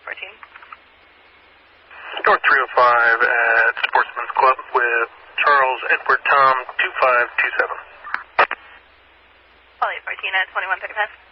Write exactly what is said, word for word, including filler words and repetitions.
fourteen. North three oh five at Sportsman's Club with Charles Edward Tom two five two seven. Poly fourteen at twenty-one thirty-five.